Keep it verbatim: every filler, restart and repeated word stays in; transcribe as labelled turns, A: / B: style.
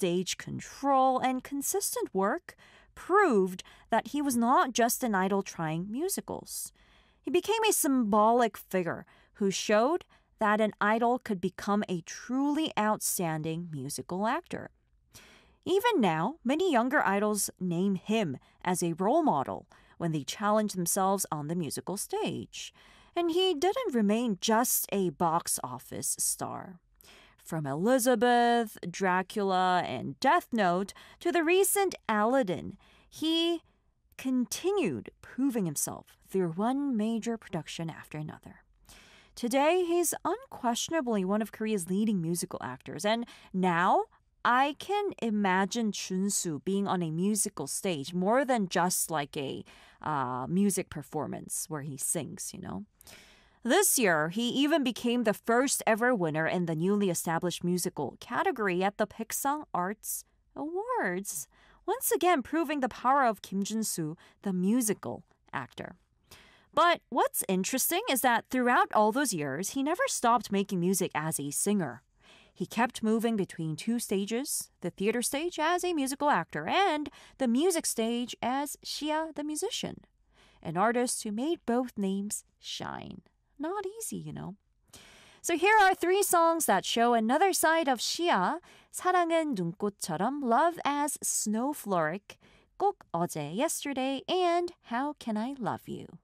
A: stage control and consistent work proved that he was not just an idol trying musicals. He became a symbolic figure who showed that an idol could become a truly outstanding musical actor. Even now, many younger idols name him as a role model when they challenge themselves on the musical stage. And he didn't remain just a box office star. From Elizabeth, Dracula, and Death Note to the recent Aladdin, he continued proving himself through one major production after another. Today, he's unquestionably one of Korea's leading musical actors, and now I can imagine Junsu being on a musical stage more than just like a uh, music performance where he sings, you know. This year, he even became the first ever winner in the newly established musical category at the Peksan Arts Awards, once again proving the power of Kim Junsu, the musical actor. But what's interesting is that throughout all those years, he never stopped making music as a singer. He kept moving between two stages, the theater stage as a musical actor and the music stage as Shia the musician, an artist who made both names shine. Not easy, you know. So here are three songs that show another side of Shia. 사랑은 눈꽃처럼, Love as Snowflake, 꼭 어제, Yesterday, and How Can I Love You.